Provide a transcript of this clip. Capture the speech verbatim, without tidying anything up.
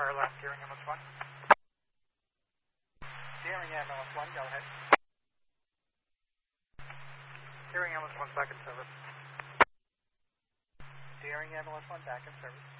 far left, Deering Ambulance one. Deering Ambulance one, go ahead. Deering Ambulance one back in service. Deering Ambulance one back in service.